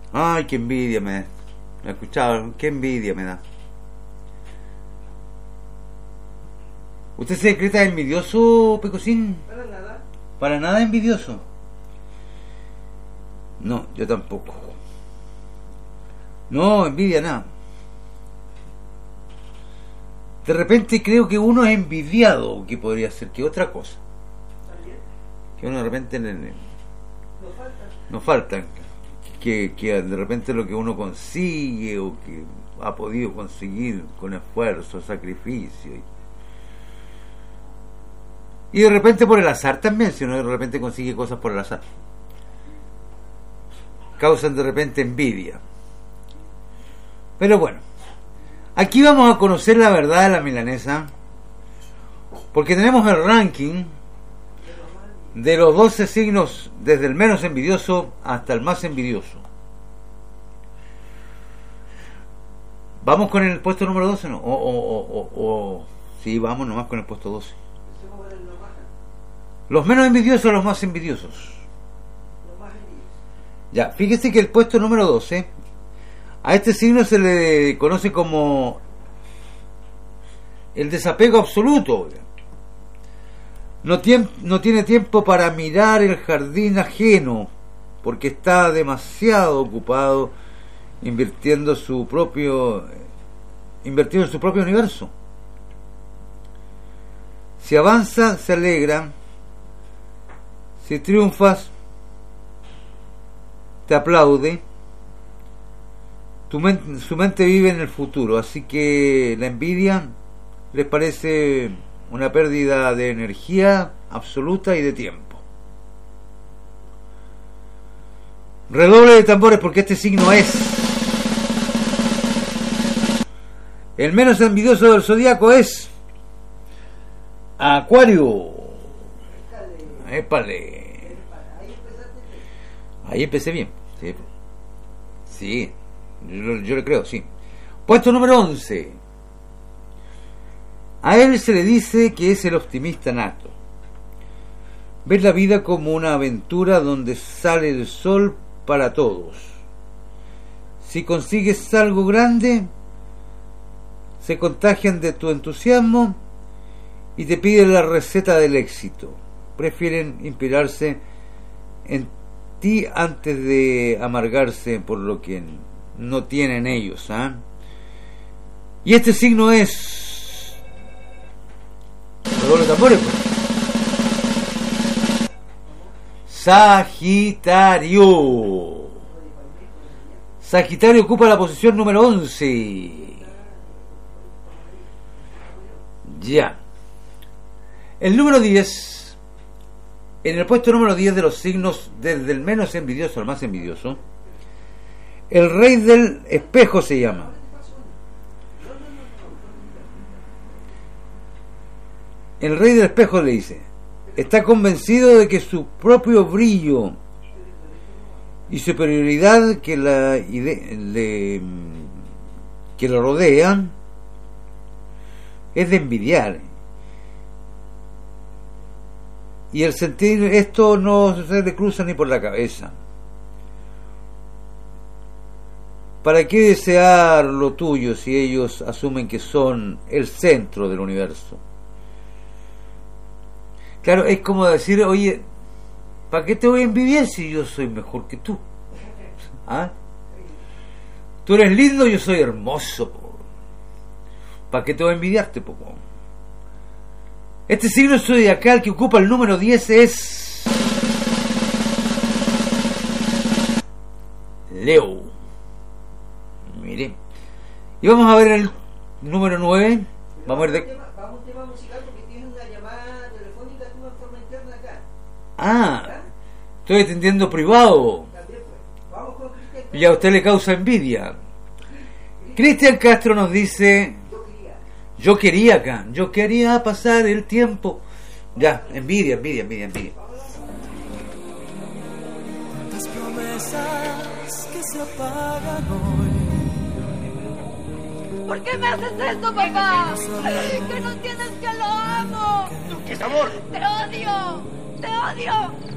Ay, qué envidia me da. ¿Lo escuchaba? Qué envidia me da. ¿Usted se decreta envidioso, Pecosín? Para nada. Para nada envidioso. No, yo tampoco. No, envidia nada. De repente creo que uno es envidiado, que podría ser que otra cosa. También. Que uno de repente Nos falta. nos falta. Que de repente lo que uno consigue o que ha podido conseguir con esfuerzo, sacrificio. Y de repente por el azar también, si uno de repente consigue cosas por el azar. Causan de repente envidia. Pero bueno, aquí vamos a conocer la verdad de la milanesa, porque tenemos el ranking de los 12 signos, desde el menos envidioso hasta el más envidioso. ¿Vamos con el puesto número 12? ¿No? Sí, vamos nomás con el puesto 12. Los menos envidiosos, los más envidiosos. Ya, fíjese que el puesto número 12, a este signo se le conoce como el desapego absoluto. No tiene tiempo para mirar el jardín ajeno, porque está demasiado ocupado invirtiendo en su propio universo. Si avanza, se alegra. Si triunfas, te aplaude. Su mente vive en el futuro, así que la envidia les parece una pérdida de energía absoluta y de tiempo. Redoble de tambores, porque este signo es el menos envidioso del zodiaco, es Acuario. Épale. Ahí empecé bien. Sí. Yo le creo, sí. Puesto número 11. A él se le dice que es el optimista nato. Ver la vida como una aventura donde sale el sol para todos. Si consigues algo grande, se contagian de tu entusiasmo y te piden la receta del éxito. Prefieren inspirarse en ti antes de amargarse por lo que no tienen ellos. Y este signo es los tambores, pues. Sagitario. Sagitario ocupa la posición número 11. Ya. El número 10, en el puesto número 10 de los signos, desde el menos envidioso al más envidioso, el rey del espejo se llama. El rey del espejo le dice, está convencido de que su propio brillo y superioridad que lo rodean es de envidiar. Y el sentir esto no se le cruza ni por la cabeza. ¿Para qué desear lo tuyo si ellos asumen que son el centro del universo? Claro, es como decir, oye, ¿para qué te voy a envidiar si yo soy mejor que tú? Tú eres lindo, yo soy hermoso. ¿Para qué te voy a envidiarte, poco? Este signo zodiacal que ocupa el número 10 es Leo. Mire. Y vamos a ver el número 9. Vamos a ver de... Vamos a un tema musical porque tiene una llamada telefónica de una forma interna acá. Estoy atendiendo privado. También pues. Vamos con Cristian. Y a usted le causa envidia. Cristian Castro nos dice... Yo quería pasar el tiempo. Ya, envidia. Tantas promesas que se apagan hoy. ¿Por qué me haces esto, papá? Que no entiendes que lo amo. ¿Qué es amor? Te odio.